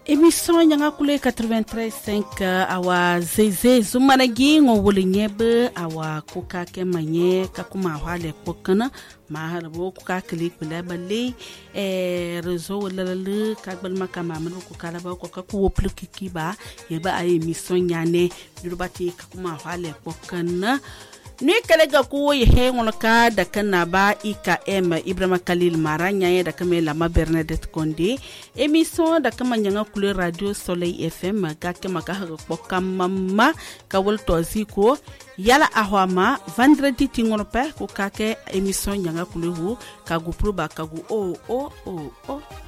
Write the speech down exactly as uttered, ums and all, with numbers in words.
Émission nyanga kule quatre-vingt-treize virgule cinq awa zeze zumanagi ngowole nyebe awa kuka ke manye kakuma wale kokana ma harbo kuka klik bala bale e rezo wala le kakbal makama manu kuka la ba ko ku woplu kikiba yeba ay émission nyane durubati kakuma wale kokana ni kalega ku ye ngolka da kanaba I K M Ibrahima Khalil Maranya ya da kamela ma Bernadette Konde émission da kamanyanga kule radio Soleil F M ga kema ka ko mama ka wolto ziko yala ahwama vendredi tingonope ko kake émission nyanga kule hu ka gu proba ka gu o o o o